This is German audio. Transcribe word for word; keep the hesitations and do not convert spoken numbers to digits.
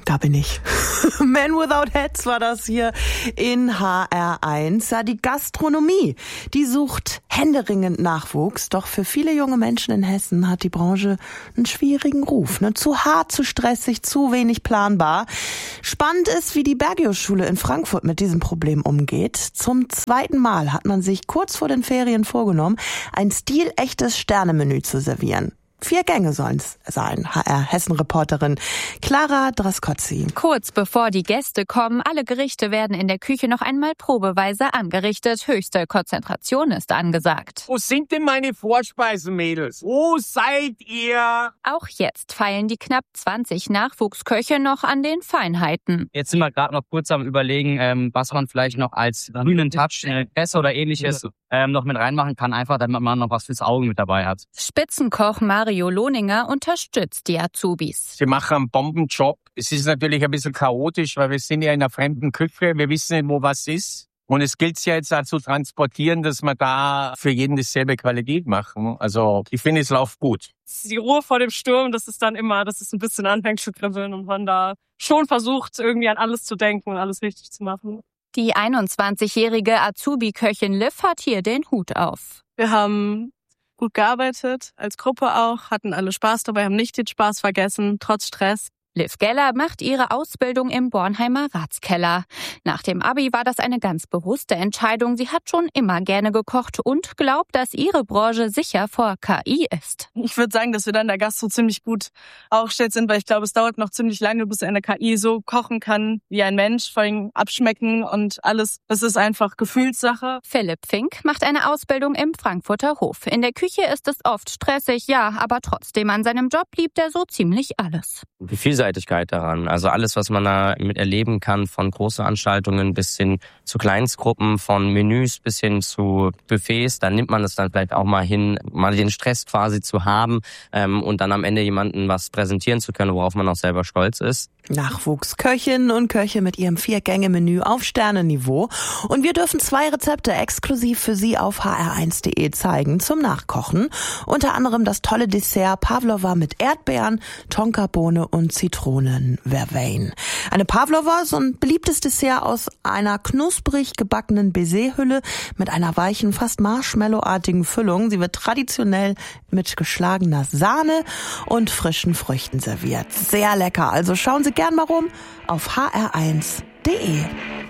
Da bin ich. Man Without Hats war das hier in H R eins. Ja, die Gastronomie, die sucht händeringend Nachwuchs. Doch für viele junge Menschen in Hessen hat die Branche einen schwierigen Ruf. Ne? Zu hart, zu stressig, zu wenig planbar. Spannend ist, wie die Bergius-Schule in Frankfurt mit diesem Problem umgeht. Zum zweiten Mal hat man sich kurz vor den Ferien vorgenommen, ein stilechtes Sternemenü zu servieren. Vier Gänge sollen es sein. H R-Hessen-Reporterin Clara Draskotzi. Kurz bevor die Gäste kommen, alle Gerichte werden in der Küche noch einmal probeweise angerichtet. Höchste Konzentration ist angesagt. Wo sind denn meine Vorspeisen, Mädels? Wo seid ihr? Auch jetzt feilen die knapp zwanzig Nachwuchsköche noch an den Feinheiten. Jetzt sind wir gerade noch kurz am Überlegen, ähm, was man vielleicht noch als grünen Touch, äh, Kresse oder ähnliches ähm, noch mit reinmachen kann, einfach damit man noch was fürs Auge mit dabei hat. Spitzenkoch Mario Lohninger unterstützt die Azubis. Sie machen einen Bombenjob. Es ist natürlich ein bisschen chaotisch, weil wir sind ja in einer fremden Küche. Wir wissen nicht, wo was ist. Und es gilt ja jetzt auch zu transportieren, dass wir da für jeden dieselbe Qualität machen. Also ich finde, es läuft gut. Die Ruhe vor dem Sturm, das ist dann immer, dass es ein bisschen anfängt zu kribbeln und man da schon versucht, irgendwie an alles zu denken und alles richtig zu machen. Die einundzwanzigjährige Azubi-Köchin Liv hat hier den Hut auf. Wir haben gut gearbeitet, als Gruppe auch, hatten alle Spaß dabei, haben nicht den Spaß vergessen, trotz Stress. Liv Geller macht ihre Ausbildung im Bornheimer Ratskeller. Nach dem Abi war das eine ganz bewusste Entscheidung. Sie hat schon immer gerne gekocht und glaubt, dass ihre Branche sicher vor K I ist. Ich würde sagen, dass wir da in der Gastro ziemlich gut aufgestellt sind, weil ich glaube, es dauert noch ziemlich lange, bis eine K I so kochen kann wie ein Mensch, vor allem abschmecken und alles. Das ist einfach Gefühlssache. Philipp Fink macht eine Ausbildung im Frankfurter Hof. In der Küche ist es oft stressig, ja, aber trotzdem an seinem Job liebt er so ziemlich alles. Die Vielseitigkeit daran, also alles, was man da mit erleben kann, von Großveranstaltungen bis hin zu Kleinstgruppen, von Menüs bis hin zu Buffets, dann nimmt man es dann vielleicht auch mal hin, mal den Stress quasi zu haben ähm, und dann am Ende jemandem was präsentieren zu können, worauf man auch selber stolz ist. Nachwuchsköchinnen und Köche mit ihrem Vier-Gänge-Menü auf Sternenniveau. Und wir dürfen zwei Rezepte exklusiv für Sie auf h r eins punkt de zeigen zum Nachkochen. Unter anderem das tolle Dessert Pavlova mit Erdbeeren, Tonkabohne und Zitronen-Vervein. Eine Pavlova ist ein beliebtes Dessert aus einer knusprig gebackenen Baiser-Hülle mit einer weichen, fast Marshmallow-artigen Füllung. Sie wird traditionell mit geschlagener Sahne und frischen Früchten serviert. Sehr lecker. Also schauen Sie gern mal rum auf h r eins punkt de.